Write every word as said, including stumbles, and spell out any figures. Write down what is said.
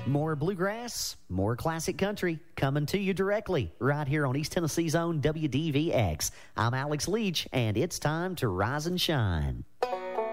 More bluegrass, more classic country, coming to you directly right here on East Tennessee's own W D V X. I'm Alex Leach, and it's time to rise and shine.